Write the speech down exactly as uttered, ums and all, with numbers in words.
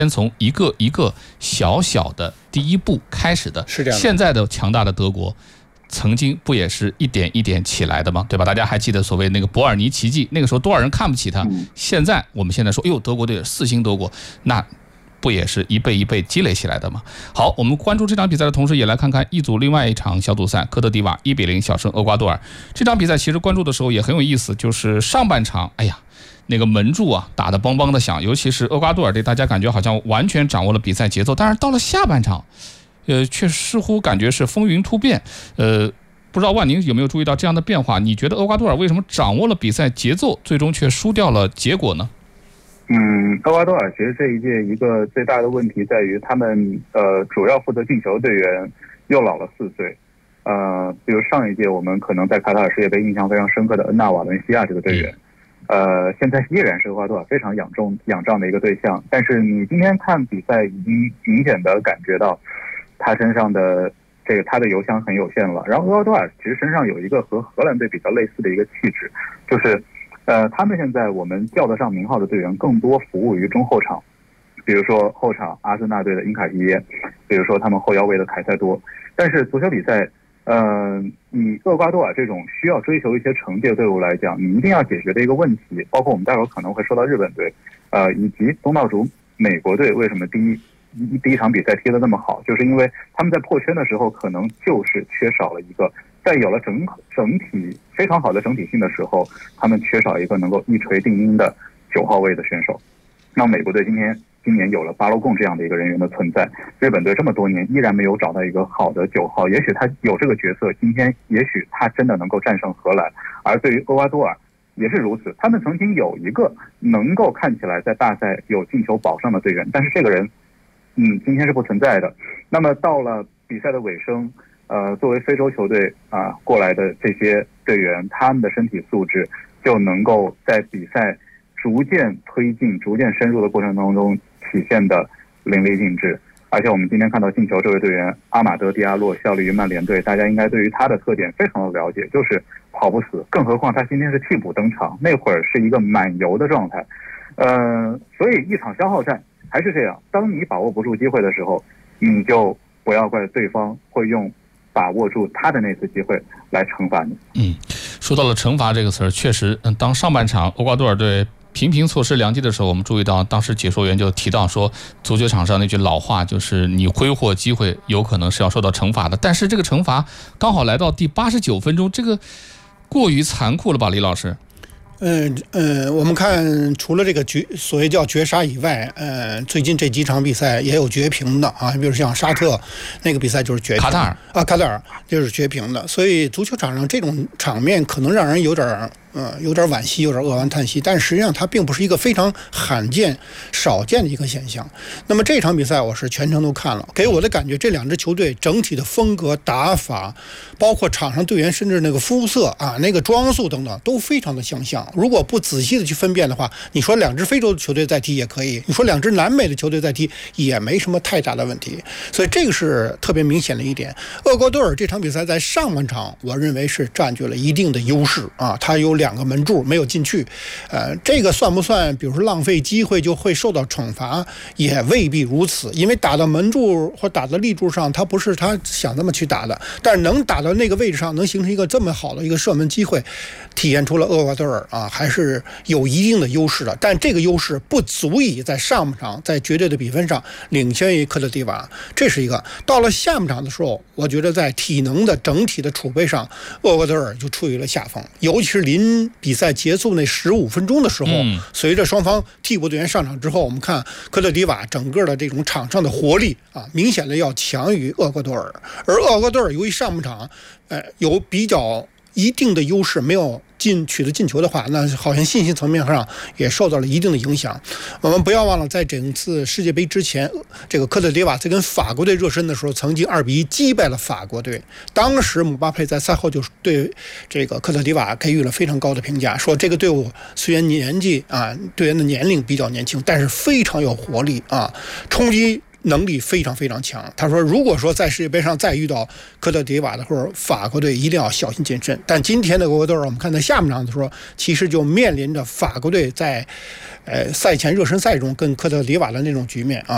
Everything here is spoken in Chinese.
先从一个一个小小的第一步开始的。 是这样的。 现在的强大的德国，曾经不也是一点一点起来的吗？对吧？大家还记得所谓那个伯尔尼奇迹，那个时候多少人看不起他。 嗯、 现在我们现在说，哎呦，德国队四星德国，那不也是一倍一倍积累起来的吗？好，我们关注这场比赛的同时，也来看看一组另外一场小组赛，科特迪瓦一比零小胜厄瓜多尔。这场比赛其实关注的时候也很有意思，就是上半场，哎呀，那个门柱啊打得梆梆的响，尤其是厄瓜多尔队，大家感觉好像完全掌握了比赛节奏，但是到了下半场，呃，却似乎感觉是风云突变。呃，不知道万宁有没有注意到这样的变化？你觉得厄瓜多尔为什么掌握了比赛节奏，最终却输掉了结果呢？ 嗯，厄瓜多尔其实这一届一个最大的问题在于他们呃主要负责进球队员又老了四岁，呃，比如上一届我们可能在卡塔尔世界杯印象非常深刻的恩纳瓦伦西亚这个队员，呃，现在依然是厄瓜多尔非常仰重仰仗的一个对象，但是你今天看比赛已经明显的感觉到他身上的这个他的油箱很有限了。然后厄瓜多尔其实身上有一个和荷兰队比较类似的一个气质，就是呃，他们现在我们叫得上名号的队员更多服务于中后场，比如说后场阿森纳队的因卡西耶，比如说他们后腰位的凯塞多。但是足球比赛，呃，以厄瓜多尔这种需要追求一些成绩的队伍来讲，你一定要解决的一个问题，包括我们待会儿可能会说到日本队，呃，以及东道主美国队为什么第一第一场比赛踢得那么好，就是因为他们在破圈的时候可能就是缺少了一个。在有了整整体非常好的整体性的时候，他们缺少一个能够一锤定音的九号位的选手。那美国队今天今年有了巴洛贡这样的一个人员的存在，日本队这么多年依然没有找到一个好的九号，也许他有这个角色，今天也许他真的能够战胜荷兰。而对于厄瓜多尔也是如此，他们曾经有一个能够看起来在大赛有进球保障的队员，但是这个人，嗯，今天是不存在的。那么到了比赛的尾声。呃，作为非洲球队啊、呃、过来的这些队员，他们的身体素质就能够在比赛逐渐推进、逐渐深入的过程当中体现的淋漓尽致。而且我们今天看到进球这位队员阿马德·迪亚洛效力于曼联队，大家应该对于他的特点非常的了解，就是跑不死。更何况他今天是替补登场，那会儿是一个满油的状态。呃，所以一场消耗战还是这样，当你把握不住机会的时候，你就不要怪对方会用把握住他的那次机会来惩罚你。 嗯，说到了惩罚这个词儿，确实，嗯，当上半场厄瓜多尔队频频错失良机的时候，我们注意到当时解说员就提到说，足球场上那句老话就是你挥霍机会有可能是要受到惩罚的，但是这个惩罚刚好来到第八十九分钟，这个过于残酷了吧，李老师？ 嗯嗯，我们看除了这个绝所谓叫绝杀以外，呃，最近这几场比赛也有绝平的啊，比如像沙特那个比赛就是绝平， 卡塔尔啊，卡塔尔就是绝平的，所以足球场上这种场面可能让人有点呃，有点惋惜，有点扼腕叹息，但实际上它并不是一个非常罕见、少见的一个现象。那么这场比赛我是全程都看了，给我的感觉，这两支球队整体的风格、打法，包括场上队员甚至那个肤色啊、那个装束等等，都非常的相像。如果不仔细的去分辨的话，你说两支非洲的球队在踢也可以，你说两支南美的球队在踢也没什么太大的问题。所以这个是特别明显的一点。厄瓜多尔这场比赛在上半场，我认为是占据了一定的优势啊，他有两个门柱没有进去，呃，这个算不算比如说浪费机会就会受到惩罚？也未必如此，因为打到门柱或打到立柱上，他不是他想这么去打的，但是能打到那个位置上，能形成一个这么好的一个射门机会，体现出了厄瓜多尔啊还是有一定的优势的，但这个优势不足以在上半场在绝对的比分上领先于科特迪瓦，这是一个。到了下半场的时候，我觉得在体能的整体的储备上，厄瓜多尔就处于了下风，尤其是临比赛结束那十五分钟的时候， 嗯、 随着双方替补队员上场之后，我们看科特迪瓦整个的这种场上的活力啊，明显的要强于厄瓜多尔。而厄瓜多尔由于上半场，呃，有比较一定的优势，没有进取得进球的话，那好像信心层面上也受到了一定的影响。我们不要忘了，在整次世界杯之前，这个科特迪瓦在跟法国队热身的时候，曾经二比一击败了法国队。当时姆巴佩在赛后就对这个科特迪瓦给予了非常高的评价，说这个队伍虽然年纪啊，队员的年龄比较年轻，但是非常有活力啊，冲击能力非常非常强。他说如果说在世界杯上再遇到科特迪瓦的或者法国队，一定要小心谨慎。但今天的厄瓜多尔，我们看在下半场的时候，其实就面临着法国队在呃赛前热身赛中跟科特迪瓦的那种局面啊，